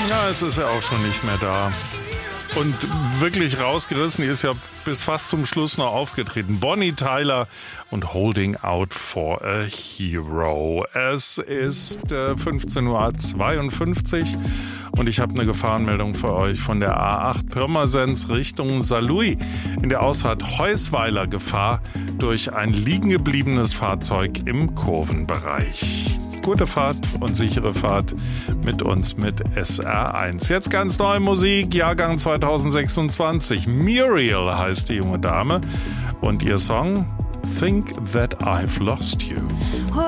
Ja, es ist ja auch schon nicht mehr da. Und wirklich rausgerissen, die ist ja bis fast zum Schluss noch aufgetreten. Bonnie Tyler und Holding Out for a Hero. Es ist 15:52 Uhr und ich habe eine Gefahrenmeldung für euch von der A8 Pirmasens Richtung Saarlouis. In der Ausfahrt Heusweiler Gefahr durch ein liegen gebliebenes Fahrzeug im Kurvenbereich. Gute Fahrt und sichere Fahrt mit uns mit SR1. Jetzt ganz neue Musik, Jahrgang 2026. Muriel heißt die junge Dame und ihr Song Think That I've Lost You.